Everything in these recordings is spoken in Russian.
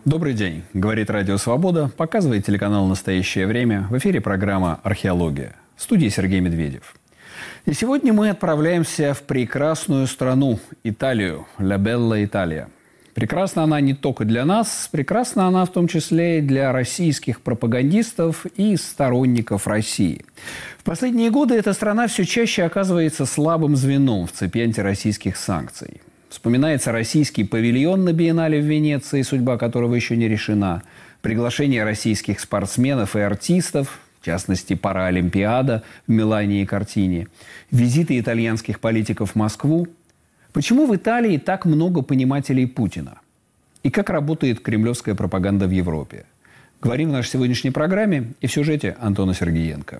Добрый день. Говорит Радио Свобода. Показывает телеканал «Настоящее время». В эфире программа «Археология». В студии Сергей Медведев. И сегодня мы отправляемся в прекрасную страну – Италию. «Ла Белла Италия». Прекрасна она не только для нас, прекрасна она в том числе и для российских пропагандистов и сторонников России. В последние годы эта страна все чаще оказывается слабым звеном в цепи антироссийских санкций. Вспоминается российский павильон на Биеннале в Венеции, судьба которого еще не решена, приглашение российских спортсменов и артистов, в частности, Паралимпиада в Милане и Кортине, визиты итальянских политиков в Москву. Почему в Италии так много понимателей Путина? И как работает кремлевская пропаганда в Европе? Говорим в нашей сегодняшней программе и в сюжете Антона Сергеенко.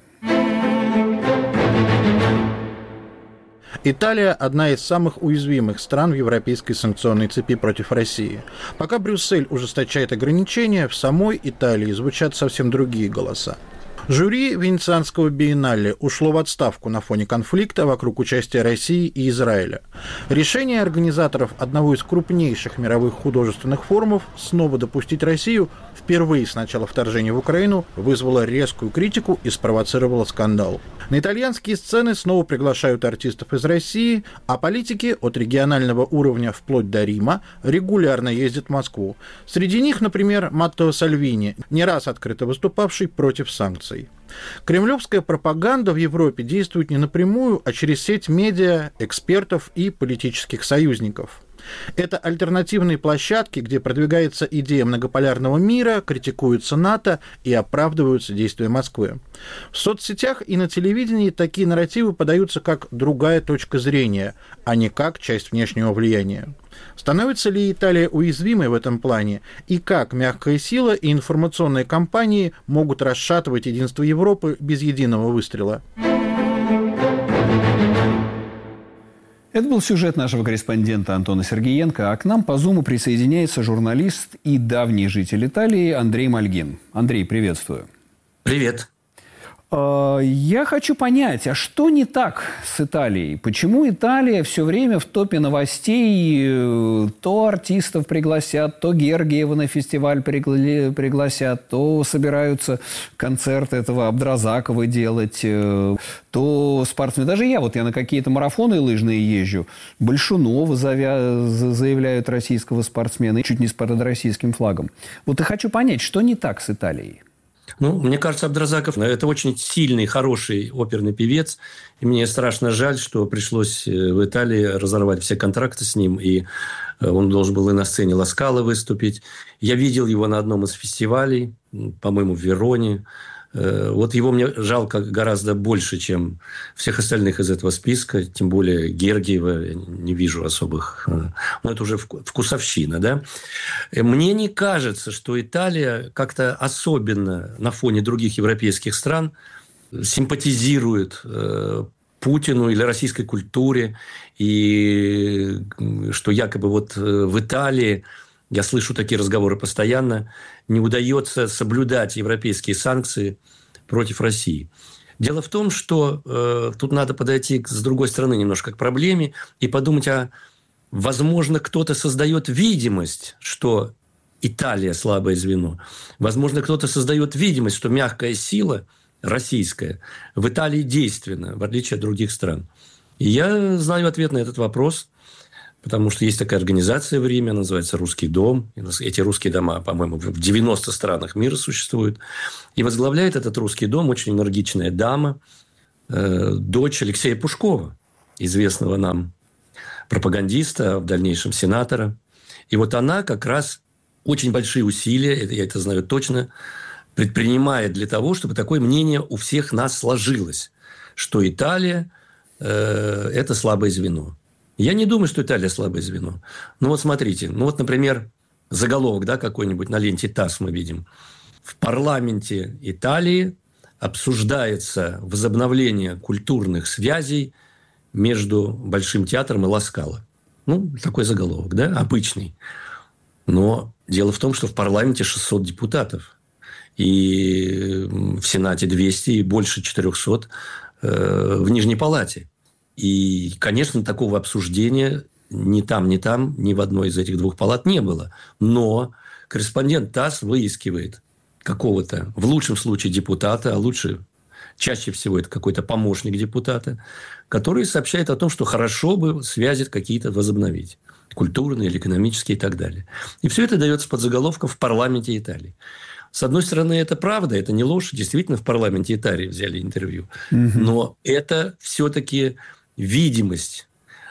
Италия – одна из самых уязвимых стран в европейской санкционной цепи против России. Пока Брюссель ужесточает ограничения, в самой Италии звучат совсем другие голоса. Жюри Венецианского биеннале ушло в отставку на фоне конфликта вокруг участия России и Израиля. Решение организаторов одного из крупнейших мировых художественных форумов снова допустить Россию впервые с начала вторжения в Украину вызвало резкую критику и спровоцировало скандал. На итальянские сцены снова приглашают артистов из России, а политики от регионального уровня вплоть до Рима регулярно ездят в Москву. Среди них, например, Маттео Сальвини, не раз открыто выступавший против санкций. Кремлевская пропаганда в Европе действует не напрямую, а через сеть медиа, экспертов и политических союзников. Это альтернативные площадки, где продвигается идея многополярного мира, критикуется НАТО и оправдываются действия Москвы. В соцсетях и на телевидении такие нарративы подаются как другая точка зрения, а не как часть внешнего влияния. Становится ли Италия уязвимой в этом плане? И как мягкая сила и информационные кампании могут расшатывать единство Европы без единого выстрела? Это был сюжет нашего корреспондента Антона Сергеенко, а к нам по Зуму присоединяется журналист и давний житель Италии Андрей Мальгин. Андрей, приветствую. Привет. Я хочу понять, а что не так с Италией? Почему Италия все время в топе новостей? То артистов пригласят, то Гергиева на фестиваль пригласят, то собираются концерт этого Абдразакова делать, то спортсмены. Даже я на какие-то марафоны лыжные езжу. Большунова заявляют российского спортсмена, чуть не с российским флагом. И хочу понять, что не так с Италией? Мне кажется, Абдразаков – это очень сильный, хороший оперный певец. И мне страшно жаль, что пришлось в Италии разорвать все контракты с ним. И он должен был и на сцене Ла Скала выступить. Я видел его на одном из фестивалей, по-моему, в Вероне. Его мне жалко гораздо больше, чем всех остальных из этого списка. Тем более Гергиева я не вижу особых. Это уже вкусовщина, да? Мне не кажется, что Италия как-то особенно на фоне других европейских стран симпатизирует Путину или российской культуре. И что якобы в Италии, я слышу такие разговоры постоянно, не удается соблюдать европейские санкции против России. Дело в том, что тут надо подойти с другой стороны немножко к проблеме и подумать, возможно, кто-то создает видимость, что Италия слабое звено. Возможно, кто-то создает видимость, что мягкая сила российская в Италии действенна, в отличие от других стран. И я знаю ответ на этот вопрос. Потому что есть такая организация в Риме, она называется «Русский дом». Эти русские дома, по-моему, в 90 странах мира существуют. И возглавляет этот русский дом очень энергичная дама, дочь Алексея Пушкова, известного нам пропагандиста, а в дальнейшем сенатора. И она как раз очень большие усилия, я это знаю точно, предпринимает для того, чтобы такое мнение у всех нас сложилось, что Италия – это слабое звено. Я не думаю, что Италия слабое звено. Смотрите. Например, заголовок какой-нибудь на ленте ТАСС мы видим. В парламенте Италии обсуждается возобновление культурных связей между Большим театром и Ла Скала. Такой заголовок, обычный. Но дело в том, что в парламенте 600 депутатов. И в Сенате 200 и больше 400 в Нижней палате. И, конечно, такого обсуждения ни там, ни в одной из этих двух палат не было. Но корреспондент ТАСС выискивает какого-то, в лучшем случае, депутата, а лучше, чаще всего, это какой-то помощник депутата, который сообщает о том, что хорошо бы связи какие-то возобновить. Культурные или экономические и так далее. И все это дается под заголовком «В парламенте Италии». С одной стороны, это правда, это не ложь. Действительно, в парламенте Италии взяли интервью. Но это все-таки видимость.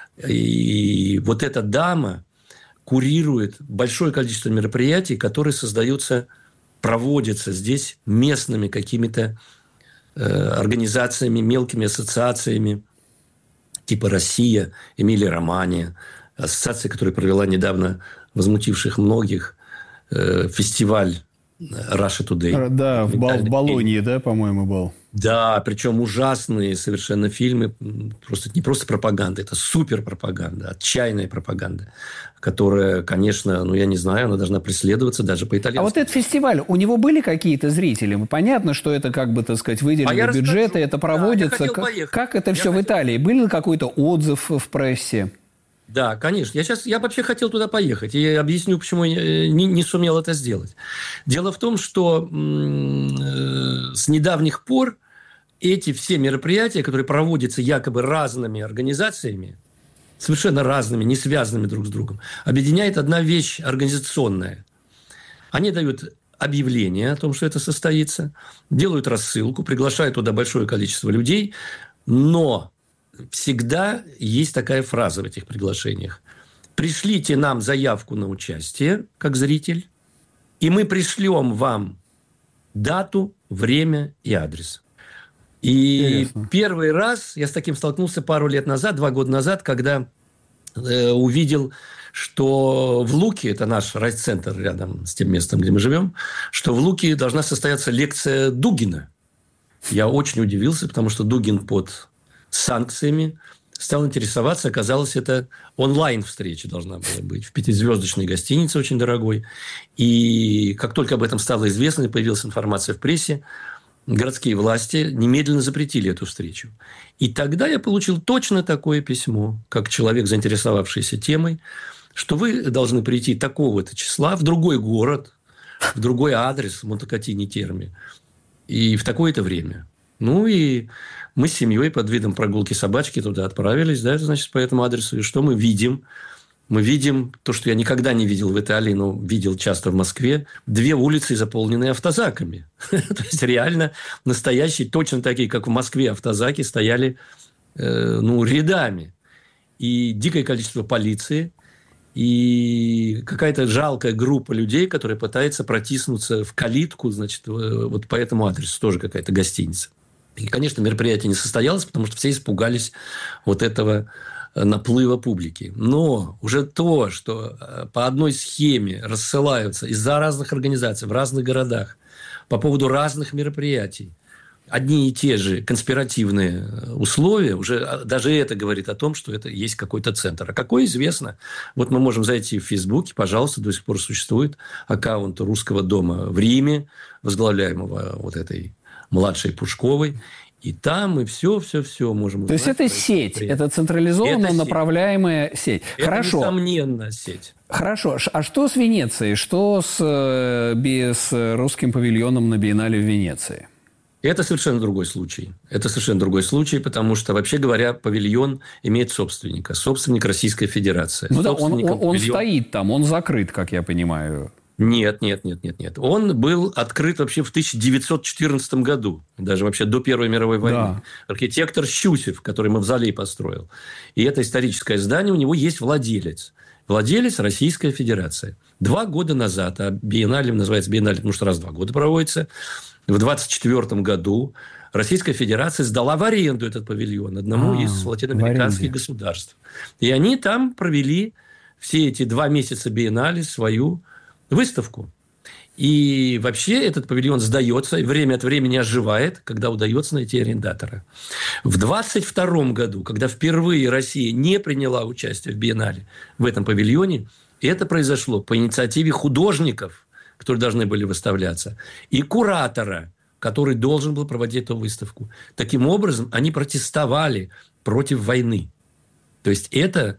И вот эта дама курирует большое количество мероприятий, которые создаются, проводятся здесь местными какими-то организациями, мелкими ассоциациями, типа «Россия», «Эмилия-Романья», ассоциация, которая провела недавно возмутивших многих фестиваль Russia Today. Да, в Болонье, да, по-моему, был. Да, причем ужасные совершенно фильмы. Не просто пропаганда, это суперпропаганда, отчаянная пропаганда, которая, конечно, я не знаю, она должна преследоваться даже по итальянски. А вот этот фестиваль, у него были какие-то зрители? Понятно, что это так сказать, выделено бюджеты, это проводится. Да, как это все в Италии? Был ли какой-то отзыв в прессе? Да, конечно. Я вообще хотел туда поехать. И я объясню, почему я не сумел это сделать. Дело в том, что с недавних пор эти все мероприятия, которые проводятся якобы разными организациями, совершенно разными, не связанными друг с другом, объединяет одна вещь организационная. Они дают объявление о том, что это состоится, делают рассылку, приглашают туда большое количество людей, но всегда есть такая фраза в этих приглашениях. Пришлите нам заявку на участие, как зритель, и мы пришлем вам дату, время и адрес. И интересно. Первый раз я с таким столкнулся пару лет назад, 2 года назад, когда увидел, что в Луке, это наш райцентр рядом с тем местом, где мы живем, что в Луке должна состояться лекция Дугина. Я очень удивился, потому что Дугин под санкциями, стал интересоваться. Оказалось, это онлайн-встреча должна была быть в 5-звездочной гостинице, очень дорогой. И как только об этом стало известно, и появилась информация в прессе, городские власти немедленно запретили эту встречу. И тогда я получил точно такое письмо, как человек, заинтересовавшийся темой, что вы должны прийти такого-то числа в другой город, в другой адрес, в Монтекатини-Терме, и в такое-то время. И мы с семьей под видом прогулки собачки туда отправились, да, это значит, по этому адресу. И что мы видим? Мы видим то, что я никогда не видел в Италии, но видел часто в Москве. 2 улицы, заполненные автозаками. То есть, реально настоящие, точно такие, как в Москве, автозаки стояли рядами. И дикое количество полиции, и какая-то жалкая группа людей, которая пытается протиснуться в калитку, значит, вот по этому адресу, тоже какая-то гостиница. И, конечно, мероприятие не состоялось, потому что все испугались вот этого наплыва публики. Но уже то, что по одной схеме рассылаются из-за разных организаций в разных городах по поводу разных мероприятий одни и те же конспиративные условия, уже даже это говорит о том, что это есть какой-то центр. А какой, известно. Вот мы можем зайти в Фейсбуке, пожалуйста, до сих пор существует аккаунт Русского дома в Риме, возглавляемого вот этой младшей Пушковой. И там мы все можем узнать. То есть, это сеть, это централизованно направляемая сеть. Это Хорошо. несомненно сеть. Хорошо. А что с Венецией? Что с русским павильоном на биеннале в Венеции? Это совершенно другой случай. Это совершенно другой случай, потому что, вообще говоря, павильон имеет собственника. Собственник Российская Федерация. Ну да, он стоит там, он закрыт, как я понимаю. Нет. Он был открыт вообще в 1914 году. Даже вообще до Первой мировой войны. Да. Архитектор Щусев, который мавзолей построил. И это историческое здание, у него есть владелец. Владелец Российская Федерация. 2 года назад, а биеннале называется биеннале, потому что раз в 2 года проводится, в 1924 году Российская Федерация сдала в аренду этот павильон одному из латиноамериканских государств. И они там провели все эти 2 месяца биеннале свою выставку. И вообще этот павильон сдается и время от времени оживает, когда удается найти арендатора. В 1922 году, когда впервые Россия не приняла участие в биеннале в этом павильоне, это произошло по инициативе художников, которые должны были выставляться, и куратора, который должен был проводить эту выставку. Таким образом, они протестовали против войны. То есть, это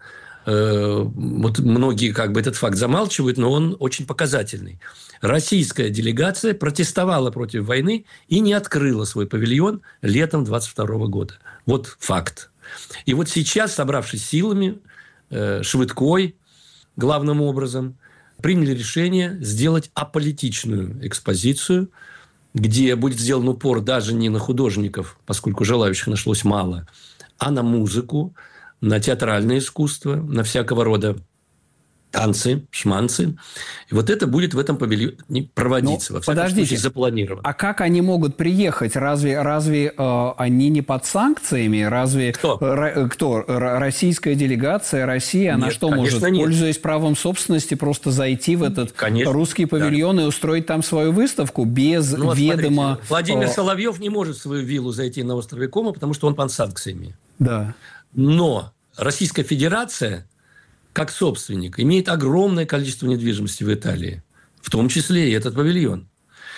вот многие как бы этот факт замалчивают, но он очень показательный. Российская делегация протестовала против войны и не открыла свой павильон летом 22 года. Вот факт. И вот сейчас, собравшись силами, Швыдкой главным образом, приняли решение сделать аполитичную экспозицию, где будет сделан упор даже не на художников, поскольку желающих нашлось мало, а на музыку, на театральное искусство, на всякого рода танцы, шманцы. И вот это будет в этом павильоне проводиться. Во всяком случае, запланировано. А как они могут приехать? Разве они не под санкциями? Разве кто? Российская делегация, Россия, она что может, пользуясь правом собственности, просто зайти в этот русский павильон и устроить там свою выставку без ведома... Смотрите, Владимир Соловьев не может в свою виллу зайти на острове Кома, потому что он под санкциями. Да. Но Российская Федерация, как собственник, имеет огромное количество недвижимости в Италии, в том числе и этот павильон.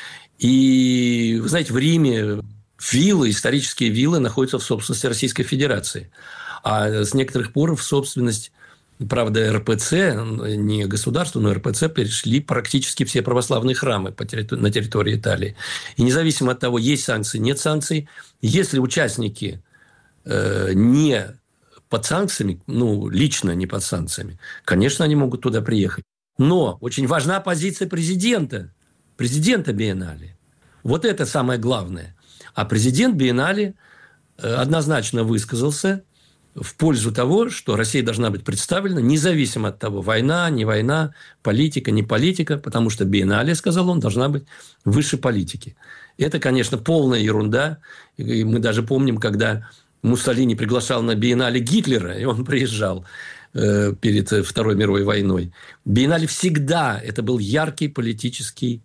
И, вы знаете, в Риме виллы, исторические виллы находятся в собственности Российской Федерации. А с некоторых пор в собственность, правда, РПЦ, не государство, но РПЦ, перешли практически все православные храмы на территории Италии. И независимо от того, есть санкции, нет санкций, если участники не под санкциями, лично не под санкциями, конечно, они могут туда приехать. Но очень важна позиция президента Биеннале. Вот это самое главное. А президент Биеннале однозначно высказался в пользу того, что Россия должна быть представлена, независимо от того, война, не война, политика, не политика, потому что Биеннале, сказал он, должна быть выше политики. Это, конечно, полная ерунда. И мы даже помним, когда Муссолини приглашал на Биеннале Гитлера, и он приезжал перед Второй мировой войной. Биеннале всегда это был яркое политическое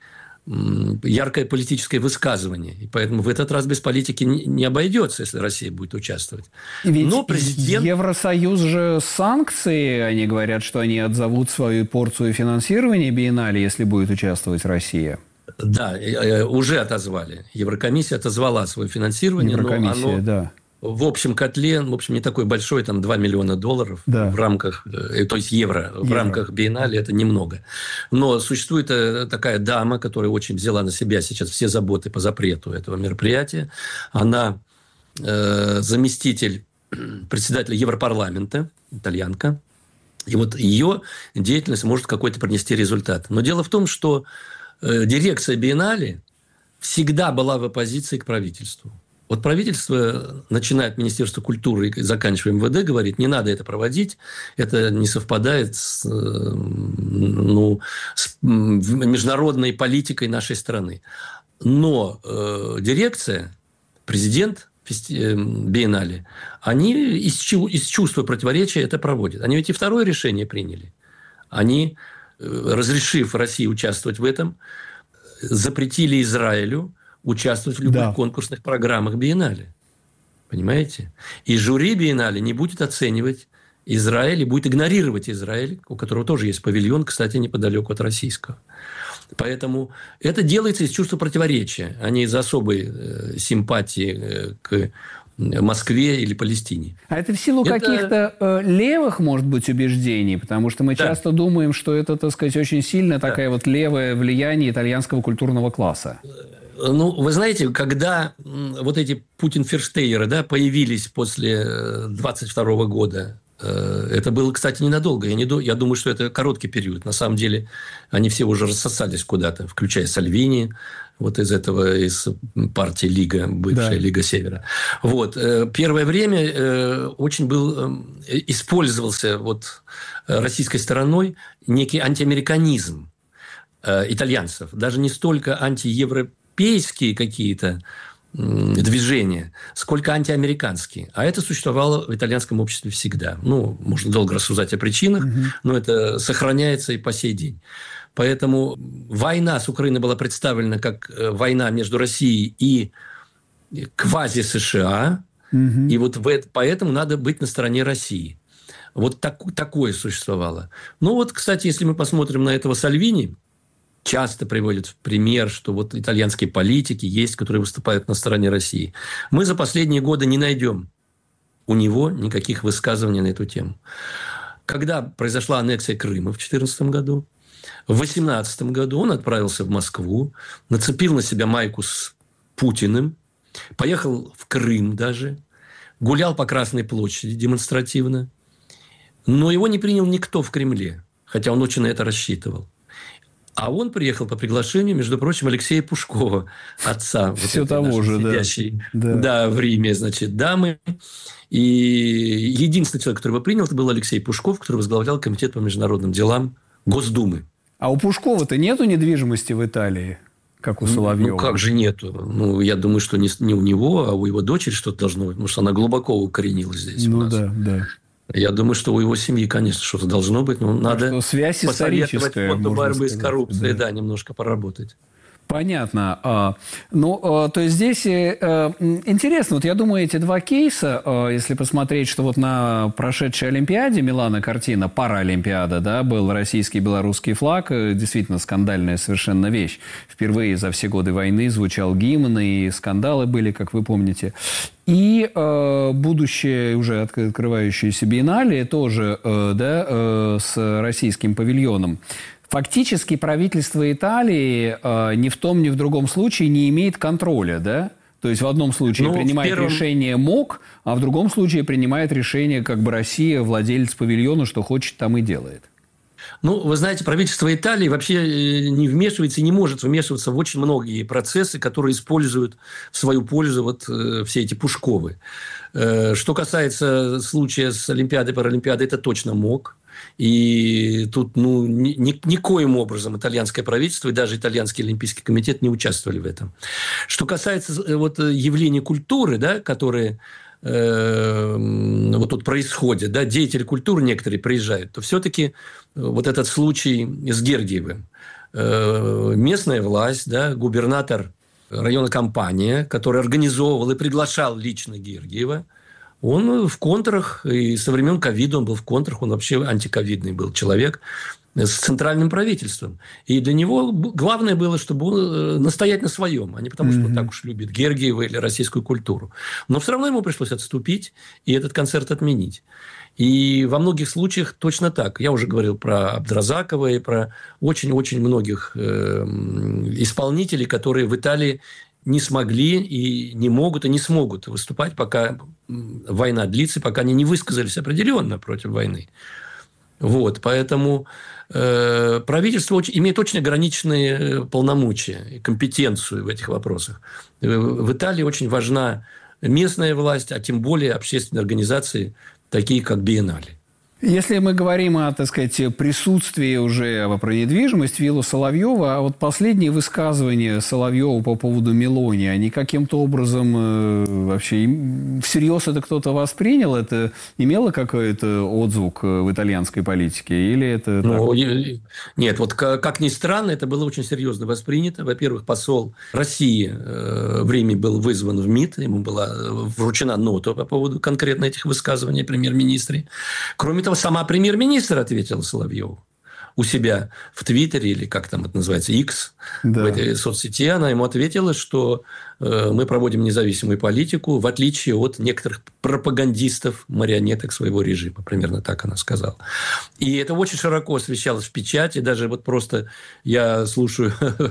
высказывание. И поэтому в этот раз без политики не обойдется, если Россия будет участвовать. Ведь Евросоюз же санкции, они говорят, что они отзовут свою порцию финансирования Биеннале, если будет участвовать Россия. Да, уже отозвали. Еврокомиссия отозвала свое финансирование. Да. В общем котле, не такой большой, там $2 миллиона в рамках, то есть евро, в рамках Биеннале, это немного. Но существует такая дама, которая очень взяла на себя сейчас все заботы по запрету этого мероприятия. Она заместитель председателя Европарламента, итальянка. И вот ее деятельность может какой-то принести результат. Но дело в том, что дирекция Биеннале всегда была в оппозиции к правительству. Вот правительство, начиная от Министерства культуры и заканчивая МВД, говорит, не надо это проводить, это не совпадает с международной политикой нашей страны. Но дирекция, президент Биеннале, они из чувства противоречия это проводят. Они ведь и второе решение приняли. Они, разрешив России участвовать в этом, запретили Израилю участвовать в любых конкурсных программах Биеннале. Понимаете? И жюри Биеннале не будет оценивать Израиль и будет игнорировать Израиль, у которого тоже есть павильон, кстати, неподалеку от российского. Поэтому это делается из чувства противоречия, а не из особой симпатии к Москве или Палестине. А это в силу каких-то левых, может быть, убеждений? Потому что мы часто думаем, что это, так сказать, очень сильно такое вот левое влияние итальянского культурного класса. Вы знаете, когда вот эти путинферштейеры появились после 22 года, это было, кстати, ненадолго. Я думаю, что это короткий период. На самом деле, они все уже рассосались куда-то, включая Сальвини, из партии Лига, бывшая Лига Севера. Первое время очень использовался российской стороной некий антиамериканизм итальянцев. Даже не столько антиевропейские какие-то движения, сколько антиамериканские. А это существовало в итальянском обществе всегда. Можно долго рассуждать о причинах, но это сохраняется и по сей день. Поэтому война с Украиной была представлена как война между Россией и квази-США. И поэтому надо быть на стороне России. Такое существовало. Кстати, если мы посмотрим на этого Сальвини, часто приводят в пример, что итальянские политики есть, которые выступают на стороне России. Мы за последние годы не найдем у него никаких высказываний на эту тему. когда произошла аннексия Крыма в 2014 году, в 2018 году он отправился в Москву, нацепил на себя майку с Путиным, поехал в Крым даже, гулял по Красной площади демонстративно, но его не принял никто в Кремле, хотя он очень на это рассчитывал. А он приехал по приглашению, между прочим, Алексея Пушкова, отца все вот того же, сидящей в Риме, значит, дамы. И единственный человек, который его принял, это был Алексей Пушков, который возглавлял Комитет по международным делам Госдумы. А у Пушкова-то нету недвижимости в Италии, как у Соловьева? Ну, как же нету? Ну, я думаю, что не у него, а у его дочери что-то должно быть, потому что она глубоко укоренилась здесь у нас. Да. Я думаю, что у его семьи, конечно, что-то должно быть, но надо связь посоветовать фонду борьбы с коррупцией, да, немножко поработать. Понятно. То есть здесь интересно, вот я думаю, эти два кейса, если посмотреть, что вот на прошедшей Олимпиаде Милана Кортина, Паралимпиада, да, был российский и белорусский флаг, действительно скандальная совершенно вещь. Впервые за все годы войны звучал гимн, и скандалы были, как вы помните. И будущее, уже открывающееся биеннале, тоже с российским павильоном. Фактически правительство Италии ни в том, ни в другом случае не имеет контроля, да? То есть в одном случае принимает решение МОК, а в другом случае принимает решение как бы Россия, владелец павильона, что хочет, там и делает. Ну, вы знаете, правительство Италии вообще не вмешивается и не может вмешиваться в очень многие процессы, которые используют в свою пользу вот все эти Пушковы. Что касается случая с Олимпиадой, Паралимпиадой, это точно МОК. И тут никоим образом итальянское правительство и даже итальянский олимпийский комитет не участвовали в этом. Что касается вот явлений культуры, да, которые вот тут происходят, да, деятели культуры некоторые приезжают, то все-таки вот этот случай с Гергиевым. Местная власть, да, губернатор района Кампания, который организовывал и приглашал лично Гергиева, он в контрах, и со времен ковида он был в контрах, он вообще антиковидный был человек с центральным правительством. И для него главное было, чтобы он настоять на своем, а не потому, что он так уж любит Гергиева или российскую культуру. Но все равно ему пришлось отступить и этот концерт отменить. И во многих случаях точно так. Я уже говорил про Абдразакова и про очень-очень многих исполнителей, которые в Италии не смогли и не могут, и не смогут выступать, пока война длится, пока они не высказались определенно против войны. Вот, поэтому правительство имеет очень ограниченные полномочия и компетенцию в этих вопросах. В Италии очень важна местная власть, а тем более общественные организации, такие как биеннале. Если мы говорим о, так сказать, присутствии уже про недвижимость виллы Соловьева, а вот последние высказывания Соловьева по поводу Мелони, они каким-то образом вообще всерьез это кто-то воспринял? Это имело какой-то отзвук в итальянской политике? Или это... Нет, вот как ни странно, это было очень серьезно воспринято. Во-первых, посол России в Риме был вызван в МИД, ему была вручена нота по поводу конкретно этих высказываний премьер-министра. Кроме того, сама премьер-министр ответила Соловьеву у себя в Твиттере, или как там это называется, X, в этой соцсети. Она ему ответила, что мы проводим независимую политику, в отличие от некоторых пропагандистов, марионеток своего режима. Примерно так она сказала. И это очень широко освещалось в печати. Даже вот просто я слушаю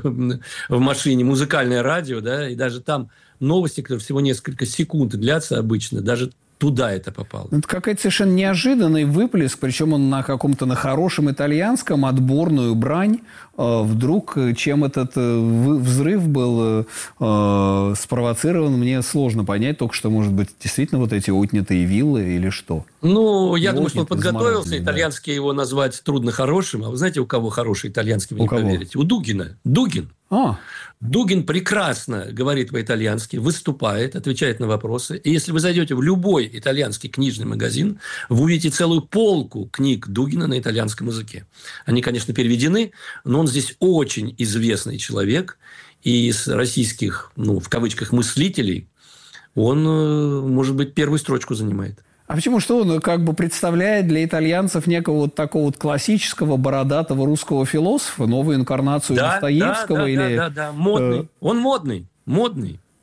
в машине музыкальное радио, да, и даже там новости, которые всего несколько секунд длятся обычно, даже туда это попало. Это какой-то совершенно неожиданный выплеск, причем он на каком-то на хорошем итальянском, отборную брань. Вдруг, чем этот взрыв был спровоцирован, мне сложно понять, только что, может быть, действительно вот эти отнятые виллы или что? Ну, я думаю, что он подготовился. Итальянский его назвать трудно хорошим. А вы знаете, у кого хороший итальянский, вы не поверите? У Дугина. Дугин прекрасно говорит по-итальянски, выступает, отвечает на вопросы. И если вы зайдете в любой итальянский книжный магазин, вы увидите целую полку книг Дугина на итальянском языке. Они, конечно, переведены, но он здесь очень известный человек. И из российских, в кавычках, мыслителей он, может быть, первую строчку занимает. А почему? Что он как бы представляет для итальянцев некого вот такого вот классического бородатого русского философа, новую инкарнацию Достоевского? Да, модный. Он модный.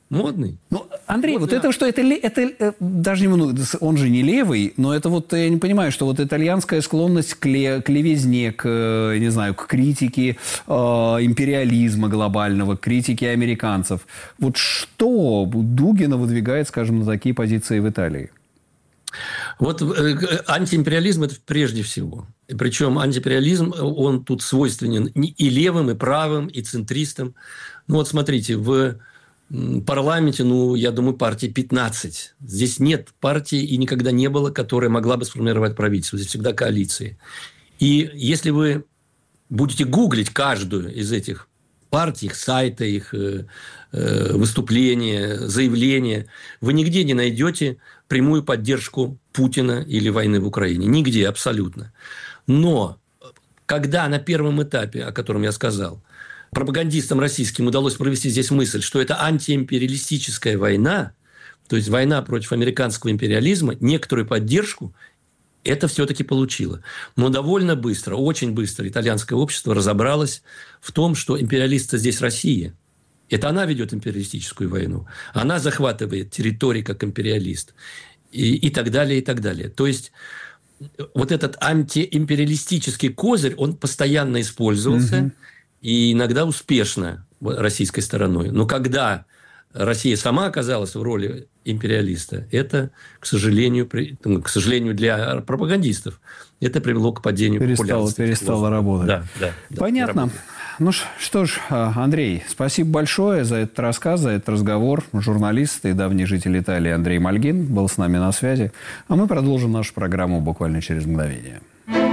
Модный. Ну, Андрей, вот это что, это даже он же не левый, но это вот, я не понимаю, что вот итальянская склонность к левизне, не знаю, к критике империализма глобального, к критике американцев. Вот что Дугина выдвигает, скажем, на такие позиции в Италии? Вот антиимпериализм – это прежде всего. Причем антиимпериализм, он тут свойственен и левым, и правым, и центристам. Ну вот смотрите, в парламенте, я думаю, партий 15. Здесь нет партии и никогда не было, которая могла бы сформировать правительство. Здесь всегда коалиции. И если вы будете гуглить каждую из этих партий, их сайты, их выступления, заявления, вы нигде не найдете прямую поддержку Путина или войны в Украине. Нигде абсолютно. Но когда на первом этапе, о котором я сказал, пропагандистам российским удалось провести здесь мысль, что это антиимпериалистическая война, то есть война против американского империализма, некоторую поддержку это все-таки получило. Но довольно быстро, очень быстро итальянское общество разобралось в том, что империалист здесь Россия. Это она ведет империалистическую войну. Она захватывает территории как империалист. И так далее, и так далее. То есть вот этот антиимпериалистический козырь, он постоянно использовался, и иногда успешно российской стороной. Но когда Россия сама оказалась в роли империалиста, это, к сожалению для пропагандистов, это привело к падению популярности. Перестало работать. Да, понятно. Ну что ж, Андрей, спасибо большое за этот рассказ, за этот разговор. Журналист и давний житель Италии Андрей Мальгин был с нами на связи. А мы продолжим нашу программу буквально через мгновение.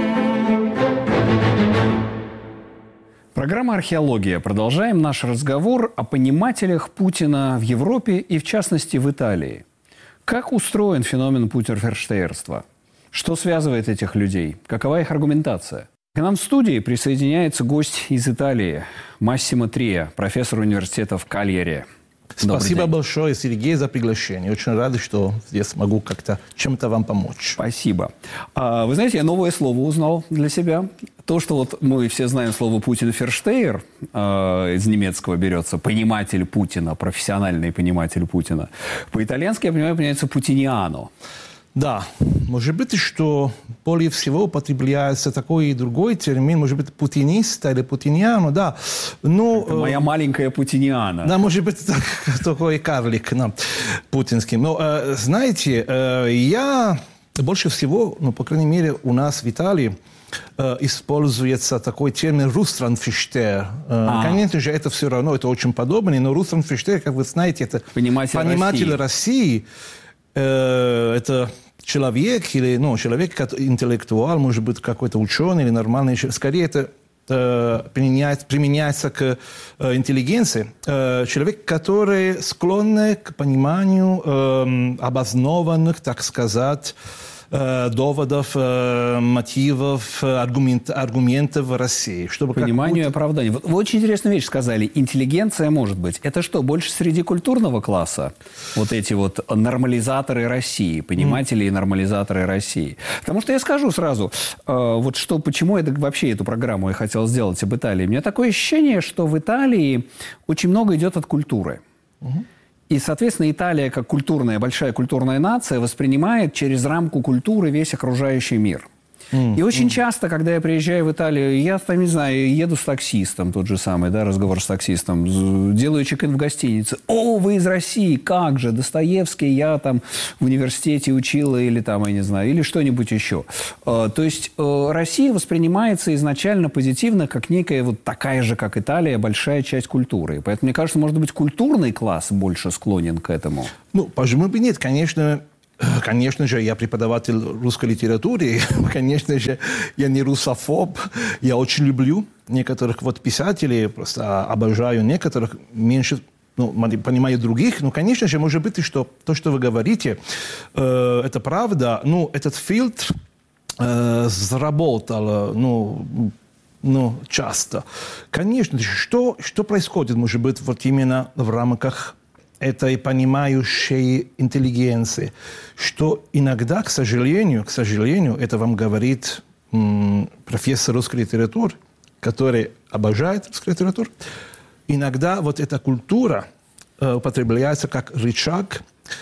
Программа «Археология». Продолжаем наш разговор о понимателях Путина в Европе и, в частности, в Италии. Как устроен феномен путинферштейерства? Что связывает этих людей? Какова их аргументация? К нам в студии присоединяется гость из Италии Массимо Трия, профессор университета в Кальяре. Спасибо большое, Сергей, за приглашение. Очень рад, что здесь могу как-то чем-то вам помочь. Спасибо. Вы знаете, я новое слово узнал для себя. То, что вот мы все знаем слово «путинферштейер», из немецкого берется, пониматель Путина, профессиональный пониматель Путина. По-итальянски, я понимаю, понимается «путиниано». Да, может быть, что более всего употребляется такой и другой термин, может быть, путиниста или путиниано, да. Но, это моя маленькая путиниана. Да, может быть, такой карлик, да, путинский. Но, знаете, я больше всего, по крайней мере, у нас в Италии используется такой термин «рустрандферштейер». Конечно же, это все равно, это очень подобно, но рустрандферштейер, как вы знаете, это пониматель России. Это человек, или, человек, интеллектуал, может быть, какой-то ученый или нормальный. Скорее, это применяется к интеллигенции. Человек, который склонен к пониманию обоснованных, так сказать, доводов, мотивов, аргументов России. Чтобы пониманию и оправданию. Вы очень интересную вещь сказали. Интеллигенция может быть. Это что, больше среди культурного класса? Вот эти вот нормализаторы России, пониматели и нормализаторы России. Потому что я скажу сразу, почему это вообще эту программу я хотел сделать об Италии. У меня такое ощущение, что в Италии очень много идет от культуры. И, соответственно, Италия, как большая культурная нация, воспринимает через рамку культуры весь окружающий мир. И очень часто, когда я приезжаю в Италию, я там, не знаю, еду с таксистом, тот же самый, да, разговор с таксистом, делаю чек-ин в гостинице. О, вы из России, как же, Достоевский, я там в университете учила, или там, я не знаю, или что-нибудь еще. То есть Россия воспринимается изначально позитивно, как некая вот такая же, как Италия, большая часть культуры. Поэтому, мне кажется, может быть, культурный класс больше склонен к этому. Почему бы нет, Конечно же, я преподаватель русской литературы, конечно же, я не русофоб, я очень люблю некоторых писателей, просто обожаю некоторых, меньше понимаю других, конечно же, может быть, что то, что вы говорите, это правда, этот фильтр заработал, часто. Конечно, что происходит, может быть, именно в рамках этой понимающей интеллигенции, что иногда, к сожалению, это вам говорит профессор русской литературы, который обожает русскую литературу, иногда эта культура употребляется как рычаг,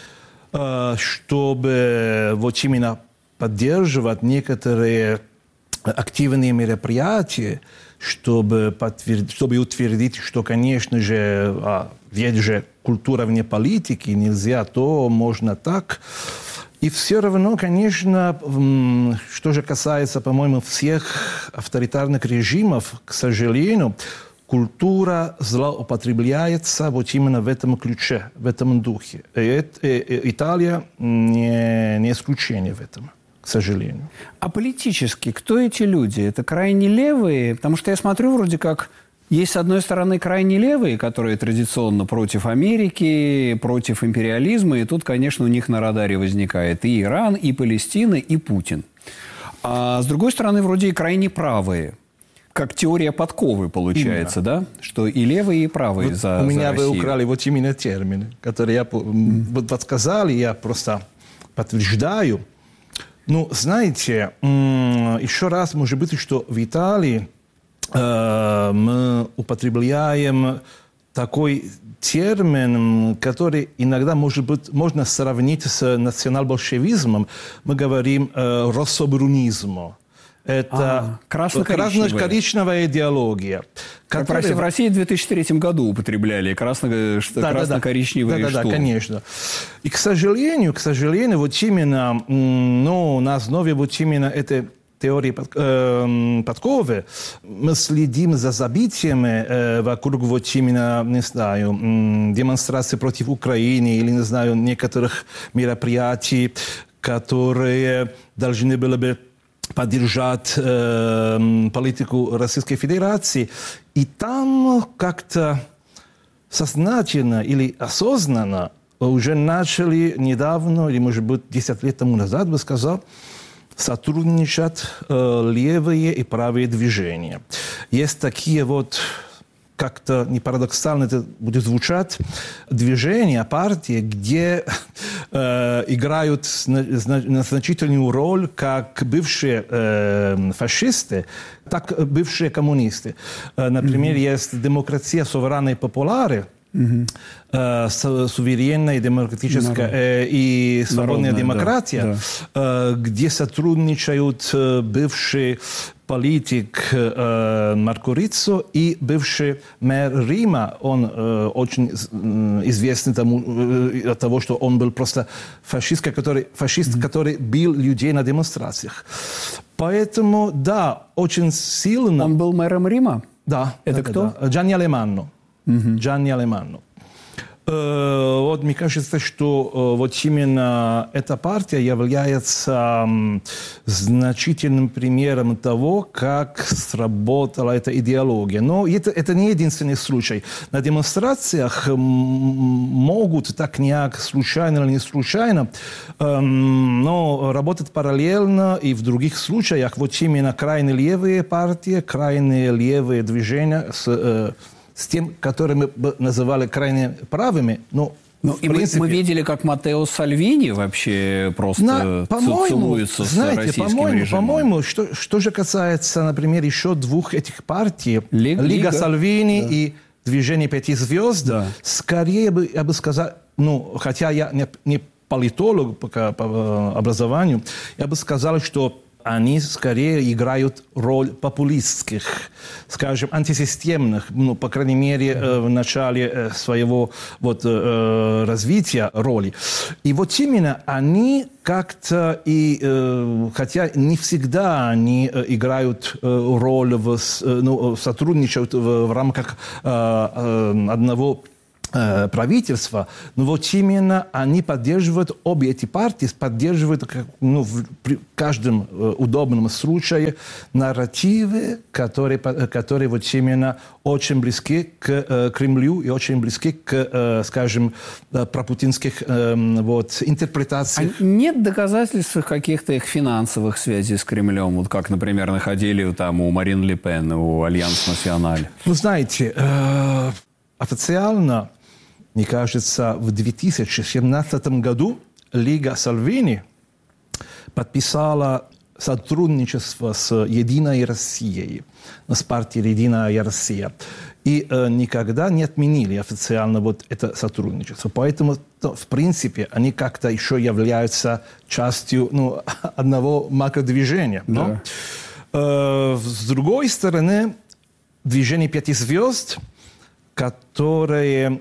чтобы вот именно поддерживать некоторые активные мероприятия, чтобы утвердить, что, конечно же, ведь же культура вне политики, нельзя то, можно так. И все равно, конечно, что же касается, по-моему, всех авторитарных режимов, к сожалению, культура злоупотребляется вот именно в этом ключе, в этом духе. Италия не исключение в этом, к сожалению. А политически кто эти люди? Это крайне левые? Потому что я смотрю, вроде как есть, с одной стороны, крайне левые, которые традиционно против Америки, против империализма, и тут, конечно, у них на радаре возникает и Иран, и Палестина, и Путин. А с другой стороны, вроде и крайне правые. Как теория подковы получается, именно. Да? Что и левые, и правые вот за у меня Россию. вы украли вот именно термины, которые я подсказали, я просто подтверждаю. Ну, знаете, еще раз, может быть, что в Италии мы употребляем такой термин, который иногда, может быть, можно сравнить с национал-большевизмом. Мы говорим «россобрунизм». Это красно-коричневая идеология. В России в 2003 году употребляли красно-коричневые штурмы. Да, конечно. И, к сожалению, вот именно на основе вот именно этой теории подковы мы следим за событиями вокруг вот именно, не знаю, демонстраций против Украины или, не знаю, некоторых мероприятий, которые должны были бы поддержать политику Российской Федерации. И там как-то сознательно или осознанно уже начали недавно, или, может быть, 10 лет тому назад, бы сказал, сотрудничать левые и правые движения. Есть такие вот, как-то не парадоксально это будет звучать, движения, партии, где играют значительную роль как бывшие фашисты, так и бывшие коммунисты. Например, есть «Демократия суверенной популяры», суверенная, демократическая и свободная демократия, да. Где сотрудничают бывший политик Марко Риццо и бывший мэр Рима. Он очень известный от того, что он был просто фашист, который бил людей на демонстрациях. Поэтому, да, очень сильно... Он был мэром Рима? Да. Это кто? Да. Джанни Алеманно. Джанни Алеманно. Вот мне кажется, что вот именно эта партия является значительным примером того, как сработала эта идеология. Но это не единственный случай. На демонстрациях могут так случайно или не случайно, но работать параллельно и в других случаях вот именно крайне левые партии, крайне левые движения с тем, которые мы называли крайне правыми, но и принципе... мы видели, как Маттео Сальвини вообще просто целуется с российским режимом. По-моему, что же касается, например, еще двух этих партий, Лига Сальвини, да. И Движение Пяти Звезд, да. Скорее я бы сказал, хотя я не политолог по образованию, я бы сказал, что они скорее играют роль популистских, скажем, антисистемных, по крайней мере, в начале своего развития роли. И вот именно они как-то, хотя не всегда они играют роль, сотрудничают в рамках одного правительства, но вот именно они поддерживают, обе эти партии поддерживают при каждом удобном случае нарративы, которые вот именно очень близки к Кремлю и очень близки к, скажем, пропутинских интерпретациям. А нет доказательств каких-то их финансовых связей с Кремлем, вот как, например, находили там у Марин Ле Пен, у Альянс Националь? Вы знаете, официально, мне кажется, в 2017 году Лига Сальвини подписала сотрудничество с «Единой Россией», с партией «Единая Россия». И никогда не отменили официально вот это сотрудничество. Поэтому, в принципе, они как-то еще являются частью одного макродвижения. Да. С другой стороны, движение «Пяти звезд», которое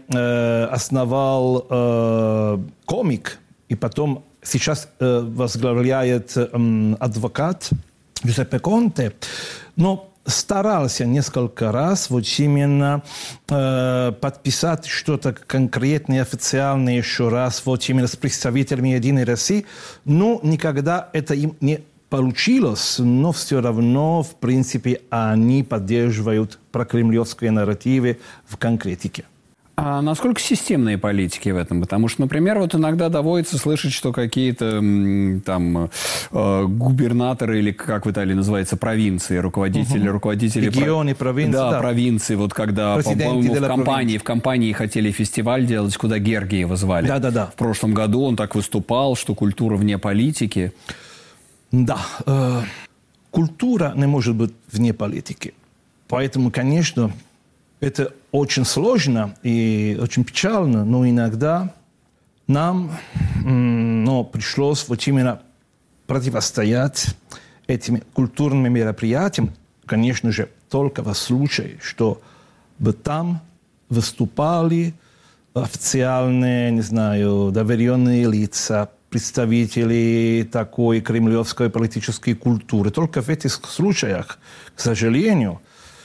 основал комик и потом сейчас возглавляет адвокат Джузеппе Конте, но старался несколько раз вот именно подписать что-то конкретное, официальное еще раз вот именно с представителями «Единой России», но никогда это им не получилось, но все равно, в принципе, они поддерживают прокремлевские нарративы в конкретике. А насколько системные политики в этом? Потому что, например, вот иногда доводится слышать, что какие-то там губернаторы или, как в Италии называется, провинции, руководители... Регионы, провинции. Да, провинции. Вот когда, по-моему, в компании хотели фестиваль делать, куда Гергиева звали. Да. В прошлом году он так выступал, что культура вне политики. Да, культура не может быть вне политики. Поэтому, конечно, это очень сложно и очень печально, но иногда нам пришлось вот именно противостоять этим культурным мероприятиям, конечно же, только в случае, что бы там выступали официальные, не знаю, доверенные лица, представители такой кремлевской политической культуры. Только в этих случаях, к сожалению,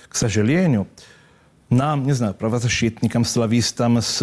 нам, не знаю, правозащитникам, славистам с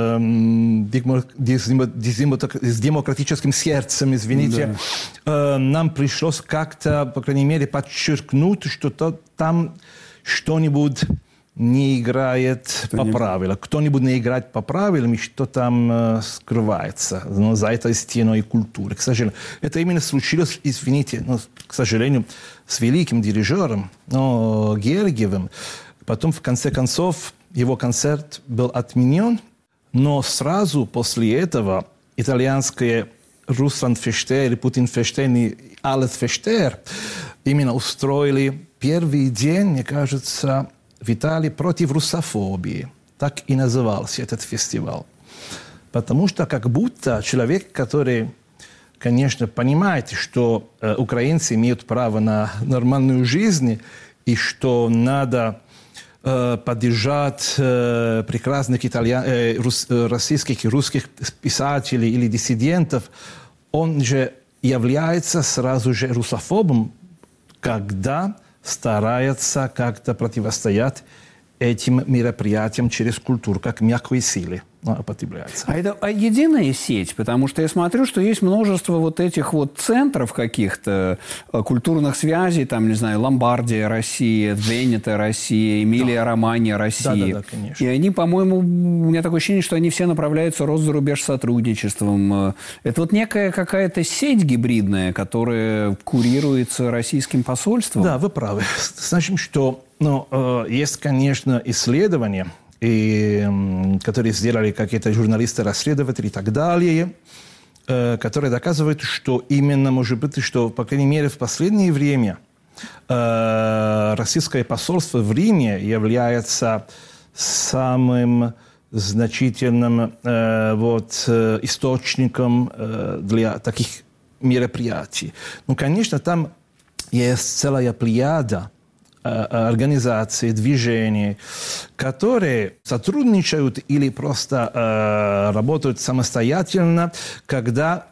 демократическим сердцем, извините, нам пришлось как-то, по крайней мере, подчеркнуть, что там что-нибудь не играет по правилам. Кто-нибудь не играет по правилам, и что там скрывается за этой стеной культуры. К сожалению, это именно случилось, извините, к сожалению, с великим дирижером Гергиевым. Потом, в конце концов, его концерт был отменен, но сразу после этого итальянские Русланд-Фештер, Путин-Фештер и Алет-Фештер именно устроили первый день, мне кажется, в Италии против русофобии. Так и назывался этот фестиваль. Потому что как будто человек, который, конечно, понимает, что украинцы имеют право на нормальную жизнь и что надо поддержать прекрасных российских и русских писателей или диссидентов, он же является сразу же русофобом, когда старается как-то противостоять этим мероприятиям через культуру, как мягкой силы употребляется. А это единая сеть? Потому что я смотрю, что есть множество вот этих вот центров каких-то культурных связей, там, не знаю, Ломбардия, Россия, Венето, Россия, Эмилия-Романья, Россия. Да, конечно. И они, по-моему, у меня такое ощущение, что они все направляются рост за рубеж сотрудничеством. Это вот некая какая-то сеть гибридная, которая курируется российским посольством? Да, вы правы. Значит, что есть, конечно, исследования, которые сделали какие-то журналисты-расследователи и так далее, которые доказывают, что именно, может быть, что, по крайней мере, в последнее время российское посольство в Риме является самым значительным источником для таких мероприятий. Ну, конечно, там есть целая плеяда организации, движений, которые сотрудничают или просто работают самостоятельно, когда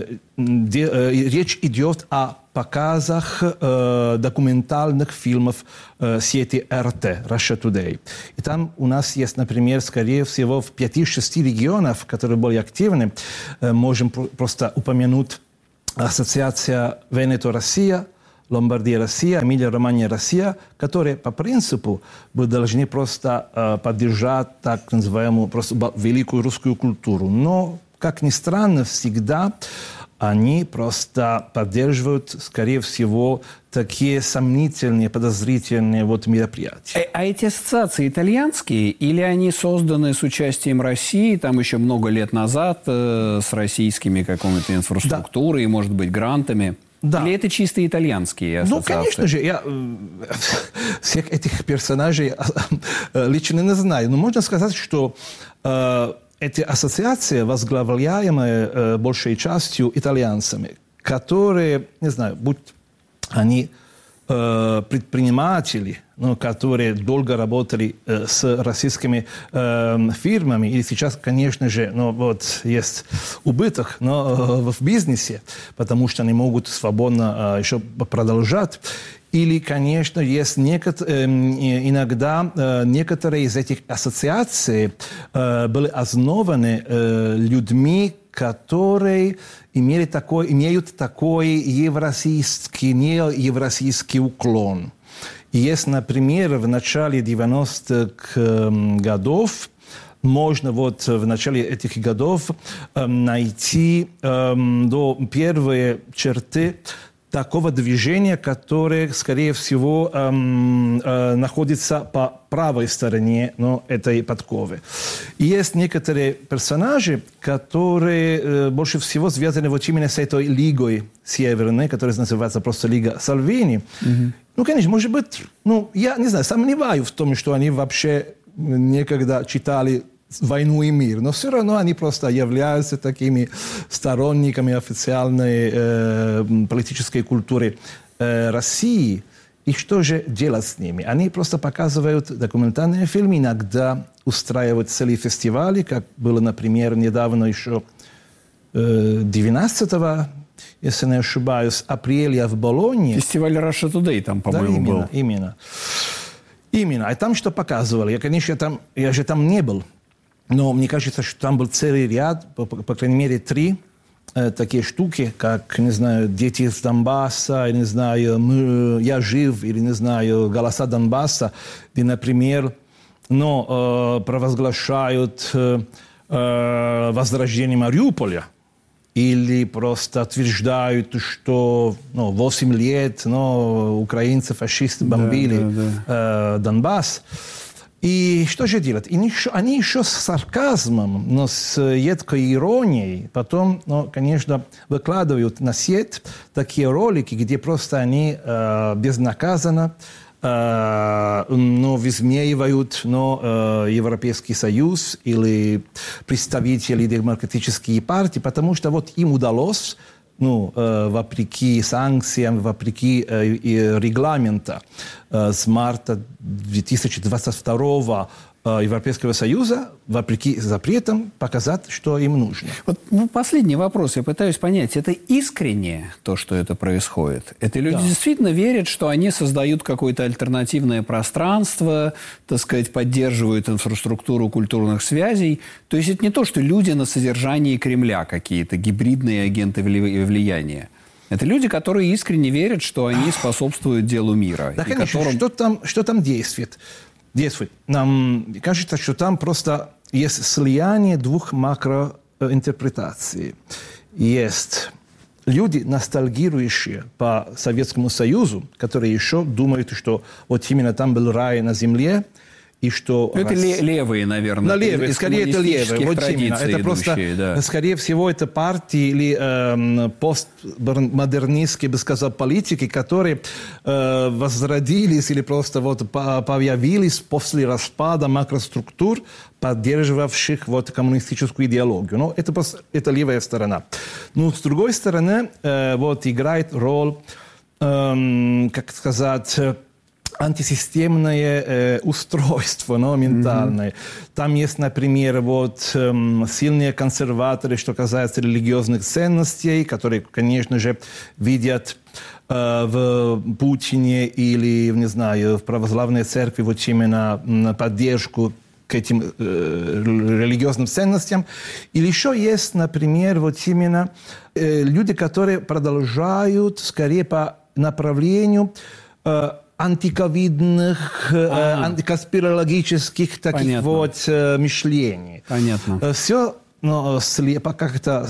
речь идет о показах документальных фильмов сети РТ, Russia Today. И там у нас есть, например, скорее всего, в 5-6 регионах, которые более активны, можем просто упомянуть Ассоциация Венето-Россия, Ломбардия Россия, Эмилия-Романья Россия, которые по принципу вы должны просто поддержать так называемую просто великую русскую культуру. Но, как ни странно, всегда они просто поддерживают, скорее всего, такие сомнительные, подозрительные мероприятия. А эти ассоциации итальянские или они созданы с участием России, там еще много лет назад, с российскими какой-то инфраструктурой, может быть, грантами? Да. Или это чисто итальянские ассоциации? Ну, конечно же, я всех этих персонажей лично не знаю. Но можно сказать, что эти ассоциации, возглавляемые большей частью итальянцами, которые, не знаю, будь они предприниматели, которые долго работали с российскими фирмами, и сейчас, конечно же, есть убыток в бизнесе, потому что они могут свободно еще продолжать. Или, конечно, есть иногда некоторые из этих ассоциаций были основаны людьми, которые имеют такой евразийский, неевразийский уклон. И есть, например, в начале 90-х годов, можно в начале этих годов найти первые черты такого движения, которое, скорее всего, находится по правой стороне этой подковы. И есть некоторые персонажи, которые больше всего связаны именно с этой лигой северной, которая называется просто Лига Сальвини. Ну, конечно, может быть, я не знаю, сомневаюсь в том, что они вообще некогда читали «Войну и мир», но все равно они просто являются такими сторонниками официальной политической культуры России. И что же делать с ними? Они просто показывают документальные фильмы, иногда устраивают целые фестивали, как было, например, недавно еще 19 если не ошибаюсь, апреля в Болонье. Фестиваль Russia Today там, по-моему, был. Именно. И там что показывали? Я же там не был. Но мне кажется, что там был целый ряд, по крайней мере, 3 такие штуки, как, не знаю, «Дети из Донбасса», или, не знаю, «Я жив», или, не знаю, «Голоса Донбасса», где, например, провозглашают возрождение Мариуполя, или просто утверждают, что 8 лет украинцы, фашисты бомбили Донбасс. И что же делать? Они еще с сарказмом, но с едкой иронией потом, конечно, выкладывают на сеть такие ролики, где просто они безнаказанно высмеивают Европейский Союз или представителей демократических партий, потому что им удалось, вопреки санкциям, вопреки регламента с марта 2022 Европейского Союза, вопреки запретам, показать, что им нужно. Последний вопрос. Я пытаюсь понять, это искренне то, что это происходит? Это люди действительно верят, что они создают какое-то альтернативное пространство, так сказать, поддерживают инфраструктуру культурных связей? То есть это не то, что люди на содержании Кремля какие-то, гибридные агенты влияния. Это люди, которые искренне верят, что они способствуют делу мира. Да, конечно. Что там действует? Нам кажется, что там просто есть слияние 2 макроинтерпретаций. Есть люди, ностальгирующие по Советскому Союзу, которые еще думают, что именно там был рай на земле, и что... Это левые, наверное. Левые, скорее это левые. Именно. Это просто, скорее всего, это партии или постмодернистские, бы сказал, политики, которые возродились или просто появились после распада макроструктур, поддерживавших коммунистическую идеологию. Но это левая сторона. Но с другой стороны, играет роль, как сказать, антисистемное устройство ментальное. Там есть, например, сильные консерваторы, что касается религиозных ценностей, которые, конечно же, видят в Путине или, не знаю, в православной церкви именно поддержку к этим религиозным ценностям. Или еще есть, например, именно люди, которые продолжают скорее по направлению антиковидных, антиконспирологических таких мышлений. Понятно. Все как-то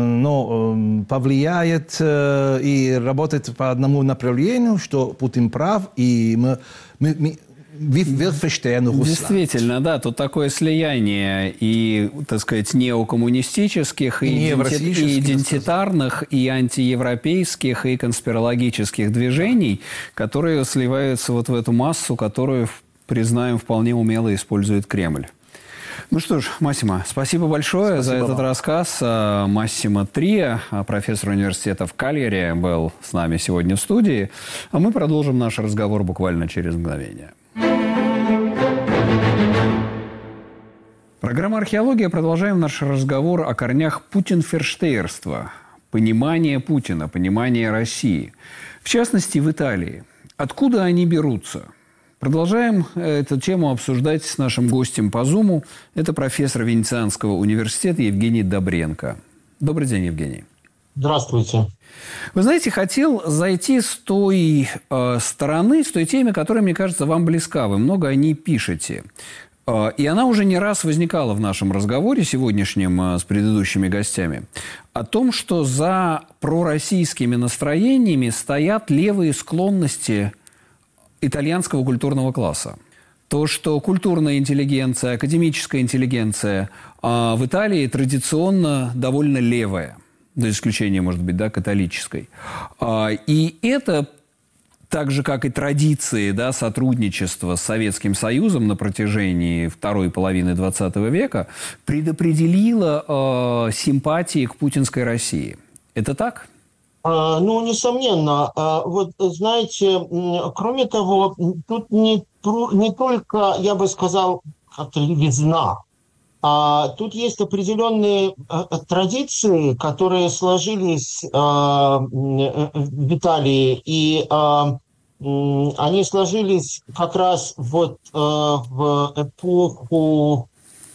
повлияет и работает по одному направлению, что Путин прав, и мы Действительно, да, тут такое слияние и, так сказать, неокоммунистических, и идентитарных, и антиевропейских, и конспирологических движений, которые сливаются вот в эту массу, которую, признаем, вполне умело использует Кремль. Ну что ж, Массимо, спасибо большое за этот рассказ. Массимо Триа, профессор университета в Кальяри, был с нами сегодня в студии. А мы продолжим наш разговор буквально через мгновение. Программа «Археология». Продолжаем наш разговор о корнях путинферштейерства, понимания Путина, понимания России. В частности, в Италии. Откуда они берутся? Продолжаем эту тему обсуждать с нашим гостем по Зуму. Это профессор Венецианского университета Евгений Добренко. Добрый день, Евгений. Здравствуйте. Вы знаете, хотел зайти с той стороны, с той темы, которая, мне кажется, вам близка. Вы много о ней пишете. И она уже не раз возникала в нашем разговоре сегодняшнем с предыдущими гостями. О том, что за пророссийскими настроениями стоят левые склонности итальянского культурного класса. То, что культурная интеллигенция, академическая интеллигенция в Италии традиционно довольно левая, за исключением, может быть, да, католической. И это, так же, как и традиции, да, сотрудничества с Советским Союзом на протяжении второй половины XX века, предопределило симпатии к путинской России. Это так? Ну, несомненно. Вот, знаете, кроме того, тут не только, я бы сказал, как-то левизна, тут есть определенные традиции, которые сложились в Италии, и они сложились как раз вот в эпоху,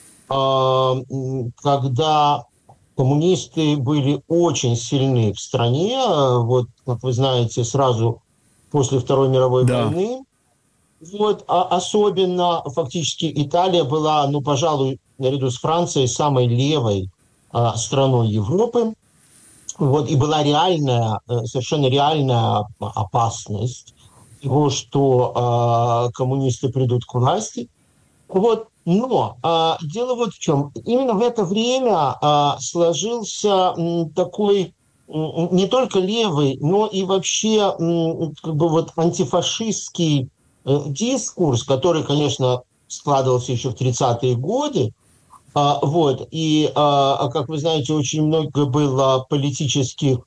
когда коммунисты были очень сильны в стране, вот, как вы знаете, сразу после Второй мировой войны. Вот, особенно фактически Италия была, ну, пожалуй, наряду с Францией, самой левой страной Европы. Вот, и была реальная, совершенно реальная опасность того, что коммунисты придут к власти. Вот. Но дело вот в чем. Именно в это время сложился такой не только левый, но и вообще как бы вот антифашистский дискурс, который, конечно, складывался еще в 30-е годы. Вот. И, как вы знаете, очень много было политических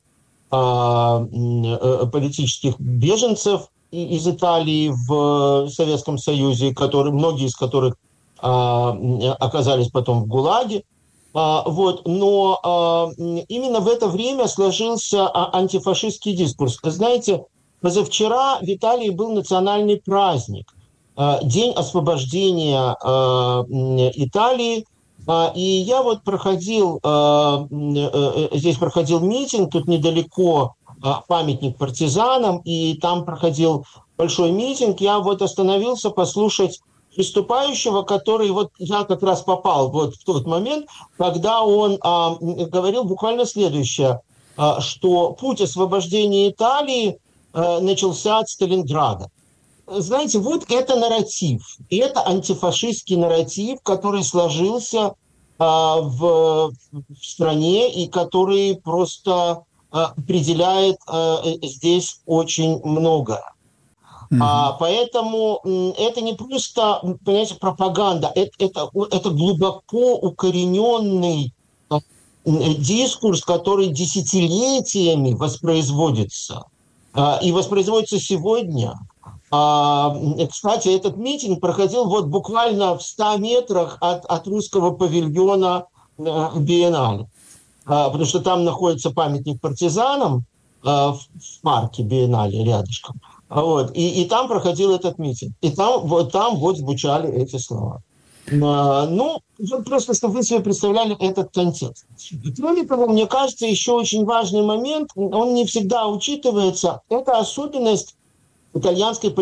беженцев из Италии в Советском Союзе, многие из которых оказались потом в ГУЛАГе. Вот. Но именно в это время сложился антифашистский дискурс. Знаете, позавчера в Италии был национальный праздник, День освобождения Италии. И я вот здесь проходил митинг, тут недалеко памятник партизанам, и там проходил большой митинг. Я вот остановился послушать выступающего, который вот я как раз попал вот в тот момент, когда он говорил буквально следующее, что путь освобождения Италии начался от Сталинграда. Знаете, вот это нарратив, и это антифашистский нарратив, который сложился в стране и который просто определяет здесь очень многое. Поэтому это не просто, понимаете, пропаганда, это глубоко укорененный дискурс, который десятилетиями воспроизводится. И воспроизводится сегодня. Кстати, этот митинг проходил вот буквально в 100 метрах от русского павильона Биеннале. Потому что там находится памятник партизанам в парке Биеннале рядышком. Вот. И там проходил этот митинг. И там вот звучали эти слова. Ну, просто чтобы вы себе представляли этот контекст. Кроме того, мне кажется, еще очень важный момент, он не всегда учитывается, это особенность итальянской политики.